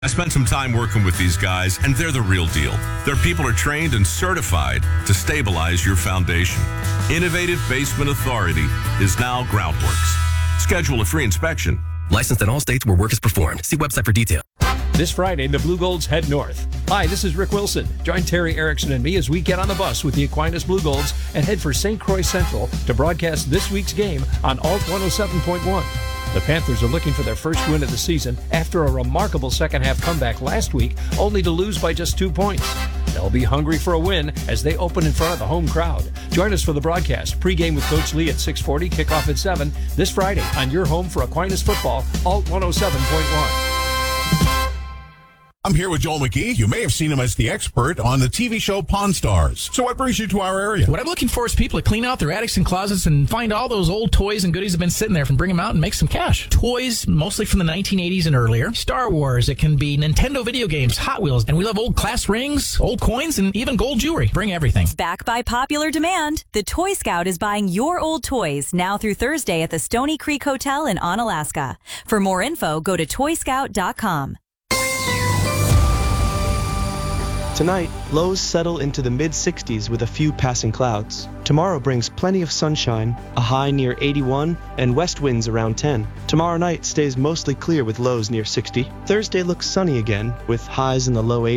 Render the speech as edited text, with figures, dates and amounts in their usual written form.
I spent some time working with these guys, and they're the real deal. Their people are trained and certified to stabilize your foundation. Innovative Basement Authority is now Groundworks. Schedule a free inspection. Licensed in all states where work is performed. See website for details. This Friday, the Blue Golds head north. Hi, this is Rick Wilson. Join Terry Erickson and me as we get on the bus with the Aquinas Blue Golds and head for St. Croix Central to broadcast this week's game on Alt 107.1. The Panthers are looking for their first win of the season after a remarkable second-half comeback last week, only to lose by just 2 points. They'll be hungry for a win as they open in front of the home crowd. Join us for the broadcast. Pre-game with Coach Lee at 6:40, kickoff at 7, this Friday on your home for Aquinas football, Alt 107.1. I'm here with Joel McGee. You may have seen him as the expert on the TV show Pawn Stars. So what brings you to our area? What I'm looking for is people to clean out their attics and closets and find all those old toys and goodies that have been sitting there and bring them out and make some cash. Toys mostly from the 1980s and earlier. Star Wars. It can be Nintendo video games, Hot Wheels, and we love old class rings, old coins, and even gold jewelry. Bring everything. Back by popular demand, the Toy Scout is buying your old toys now through Thursday at the Stony Creek Hotel in Onalaska. For more info, go to toyscout.com. Tonight, lows settle into the mid-60s with a few passing clouds. Tomorrow brings plenty of sunshine, a high near 81, and west winds around 10. Tomorrow night stays mostly clear with lows near 60. Thursday looks sunny again, with highs in the low 80s.